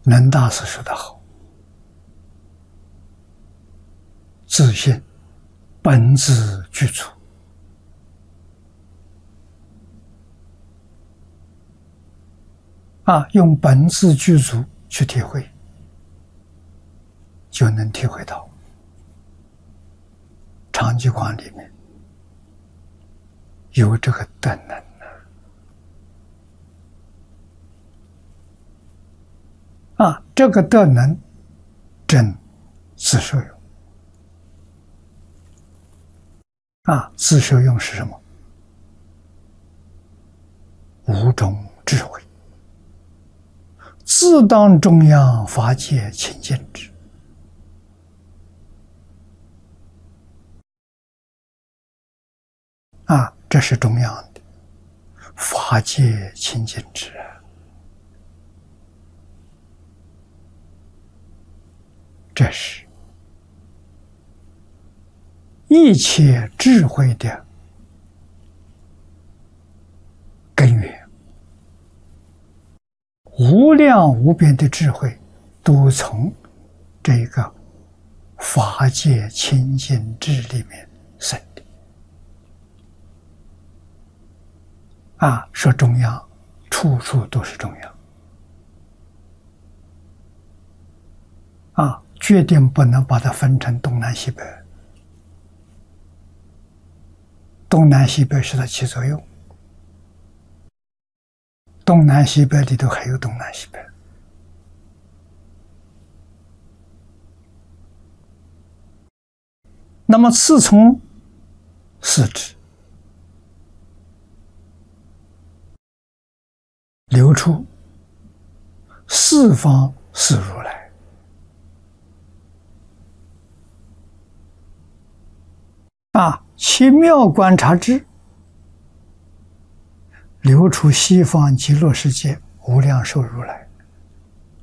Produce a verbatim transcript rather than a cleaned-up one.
能大师说得好，自信本自具足。啊，用本自具足去体会，就能体会到长寂光里面有这个德能啊，这个德能真自受用啊，自受用是什么？五种智慧，自当中央法界清净之。啊，这是中央的法界清净之。这是一切智慧的根源，无量无边的智慧都从这个法界清净智里面生的。啊，说中央，处处都是中央。啊，决定不能把它分成东南西北。东南西北是它起作用，东南西北里头还有东南西北。那么自从四智流出四方四如来，啊，其妙观察智流出西方极乐世界无量寿如来。